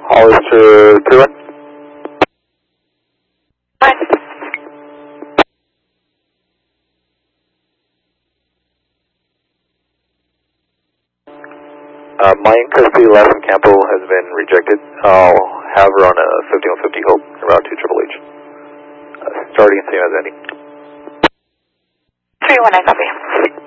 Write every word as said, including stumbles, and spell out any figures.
Hollister three one. Fine. Uh, Mayan custody last in Campo has been rejected. I'll have her on a fifty-one fifty hold, around two Triple H. Uh, starting same as ending. three one, I copy.